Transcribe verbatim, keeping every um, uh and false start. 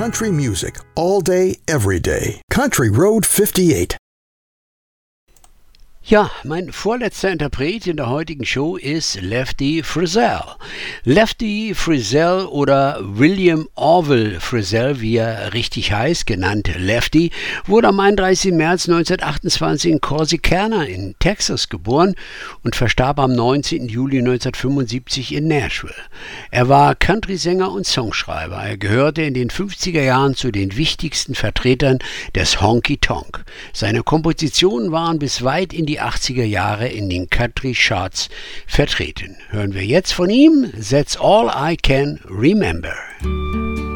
country music all day, every day. Country Road fifty-eight. Ja, mein vorletzter Interpret in der heutigen Show ist Lefty Frizzell. Lefty Frizzell oder William Orville Frizzell, wie er richtig heißt, genannt Lefty, wurde am einunddreißigsten März neunzehnhundertachtundzwanzig in Corsicana in Texas geboren und verstarb am neunzehnten Juli neunzehnhundertfünfundsiebzig in Nashville. Er war Country-Sänger und Songschreiber. Er gehörte in den fünfziger Jahren zu den wichtigsten Vertretern des Honky Tonk. Seine Kompositionen waren bis weit in die achtziger Jahre in den Country Charts vertreten. Hören wir jetzt von ihm That's All I Can Remember.